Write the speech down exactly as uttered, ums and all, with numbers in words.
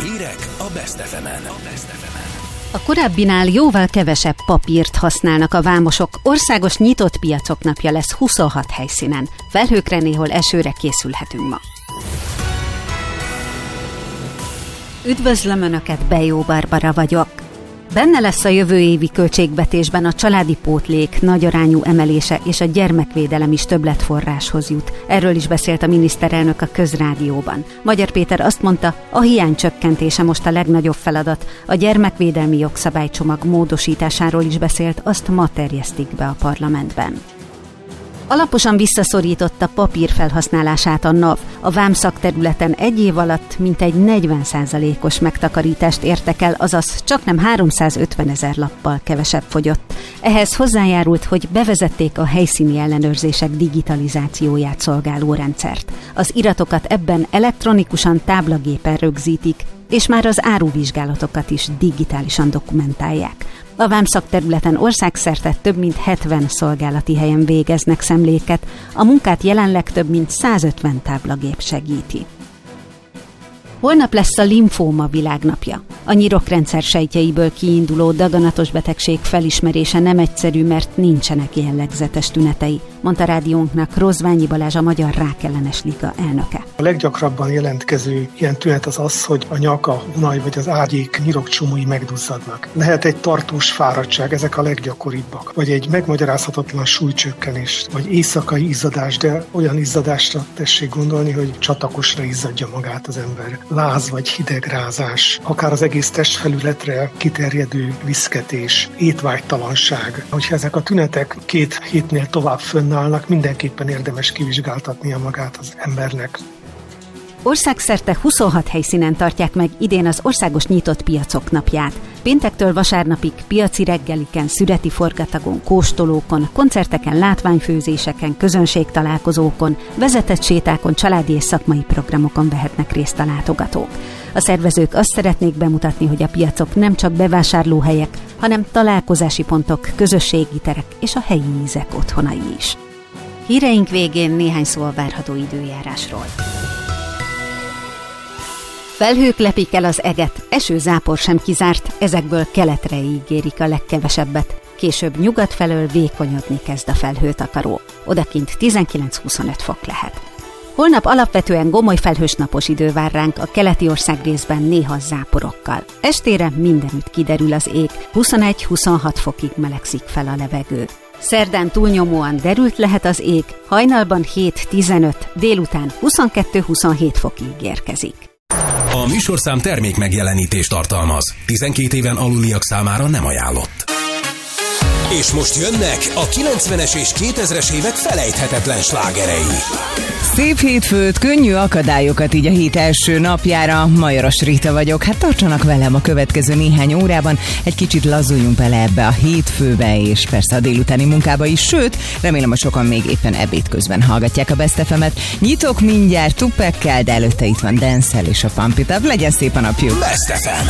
Hírek a Best ef emen. A korábbinál jóval kevesebb papírt használnak a vámosok. Országos nyitott piacok napja lesz huszonhat helyszínen. Felhőkre, néhol esőre készülhetünk ma. Üdvözlöm Önöket, Bejó Barbara vagyok. Benne lesz a jövő évi költségvetésben a családi pótlék nagyarányú emelése és a gyermekvédelem is többletforráshoz jut. Erről is beszélt a miniszterelnök a Közrádióban. Magyar Péter azt mondta, a hiány csökkentése most a legnagyobb feladat. A gyermekvédelmi jogszabálycsomag módosításáról is beszélt, azt ma terjesztik be a parlamentben. Alaposan visszaszorította papír felhasználását a NAV. A vámszakterületen egy év alatt mintegy negyven százalékos megtakarítást értek el, azaz csaknem háromszázötvenezer lappal kevesebb fogyott. Ehhez hozzájárult, hogy bevezették a helyszíni ellenőrzések digitalizációját szolgáló rendszert. Az iratokat ebben elektronikusan táblagépen rögzítik, és már az áruvizsgálatokat is digitálisan dokumentálják. A vámszakterületen országszerte több mint hetven szolgálati helyen végeznek szemléket, a munkát jelenleg több mint százötven táblagép segíti. Holnap lesz a limfóma világnapja. A nyirokrendszer sejtjeiből kiinduló daganatos betegség felismerése nem egyszerű, mert nincsenek jellegzetes tünetei, mondta rádiónknak Rozványi Balázs, a Magyar Rákellenes Liga elnöke. A leggyakrabban jelentkező ilyen tünet az az, hogy a nyak, a hunaj vagy az ágyék nyirokcsomói megduzzadnak. Lehet egy tartós fáradtság, ezek a leggyakoribbak. Vagy egy megmagyarázhatatlan súlycsökkenés, vagy éjszakai izzadás, de olyan izzadásra tessék gondolni, hogy csatakosra izzadja magát az ember. Láz vagy hidegrázás, akár az egész testfelületre kiterjedő viszketés, étvágytalanság. Hogyha ezek a tünetek két hétnél tovább fönnállnak, mindenképpen érdemes kivizsgáltatnia magát az embernek. Országszerte huszonhat helyszínen tartják meg idén az Országos Nyitott Piacok napját. Péntektől vasárnapig piaci reggeliken, szüreti forgatagon, kóstolókon, koncerteken, látványfőzéseken, közönségtalálkozókon, vezetett sétákon, családi és szakmai programokon vehetnek részt a látogatók. A szervezők azt szeretnék bemutatni, hogy a piacok nem csak bevásárlóhelyek, hanem találkozási pontok, közösségi terek és a helyi ízek otthonai is. Híreink végén néhány szó a várható időjárásról. Felhők lepik el az eget, esőzápor sem kizárt, ezekből keletre ígérik a legkevesebbet. Később nyugat felől vékonyodni kezd a felhőtakaró. Odakint tizenkilenc-huszonöt fok lehet. Holnap alapvetően gomoly felhős napos idő vár ránk, a keleti országrészben néha záporokkal. Estére mindenütt kiderül az ég, huszonegy-huszonhat fokig melegszik fel a levegő. Szerdán túlnyomóan derült lehet az ég, hajnalban hét-tizenöt, délután huszonkettő-huszonhét fokig érkezik. A műsorszám termék megjelenítést tartalmaz. tizenkét éven aluliak számára nem ajánlott. És most jönnek a kilencvenes és kétezres évek felejthetetlen slágerei. Szép hétfőt, könnyű akadályokat így a hét első napjára. Majoros Rita vagyok, hát tartsanak velem a következő néhány órában. Egy kicsit lazuljunk bele ebbe a hétfőbe, és persze a délutáni munkába is, sőt, remélem, hogy sokan még éppen ebéd közben hallgatják a Best ef emet. Nyitok mindjárt Tupekkel, de előtte itt van Denzel és a Pump It Up. Legyen szép a napjuk! Best ef em.